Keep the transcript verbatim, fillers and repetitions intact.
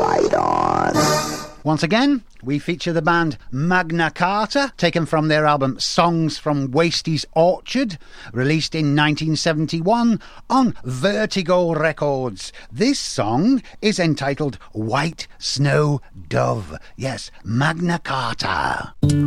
Ride On. Once again, we feature the band Magna Carta, taken from their album Songs from Wasties Orchard, released in nineteen seventy-one on Vertigo Records. This song is entitled White Snow Dove. Yes, Magna Carta.